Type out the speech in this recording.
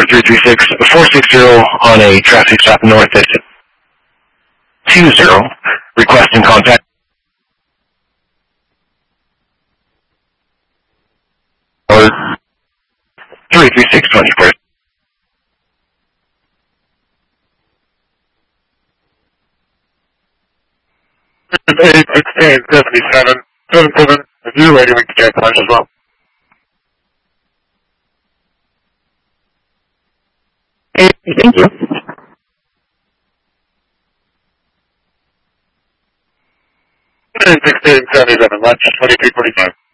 336 460 on a traffic stop north at 20, requesting contact. Or 336 24. 81677, 77, if you're ready, we can get punch as well. Thank you. 81677, lunch 2345.